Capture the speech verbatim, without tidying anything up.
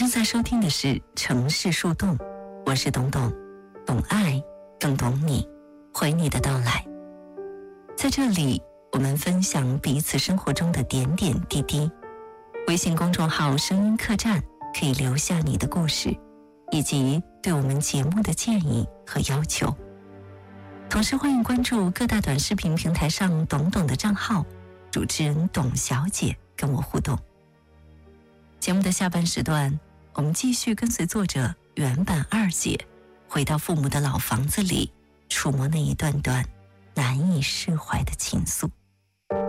正在收听的是城市树洞，我是董董，懂爱更懂你，欢迎你的到来。在这里我们分享彼此生活中的点点滴滴。微信公众号声音客栈可以留下你的故事以及对我们节目的建议和要求，同时欢迎关注各大短视频平台上董董的账号，主持人董小姐跟我互动。节目的下半时段，我们继续跟随作者原版二姐回到父母的老房子里，触摸那一段段难以释怀的情愫。